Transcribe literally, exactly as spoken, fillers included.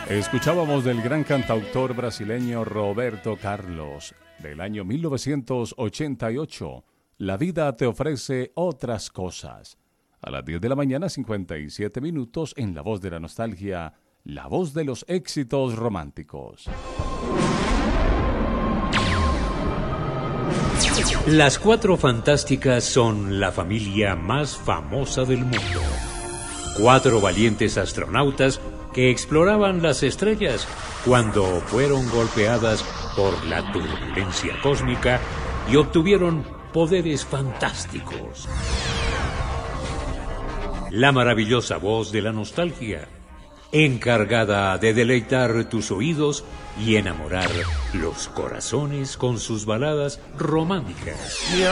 Escuchábamos del gran cantautor brasileño Roberto Carlos, del año mil novecientos ochenta y ocho, La vida te ofrece otras cosas. A las diez de la mañana, cincuenta y siete minutos, en La Voz de la Nostalgia, la voz de los éxitos románticos. Las Cuatro Fantásticas son la familia más famosa del mundo. Cuatro valientes astronautas que exploraban las estrellas cuando fueron golpeadas por la turbulencia cósmica y obtuvieron poderes fantásticos. La maravillosa voz de la nostalgia, encargada de deleitar tus oídos y enamorar los corazones con sus baladas románticas.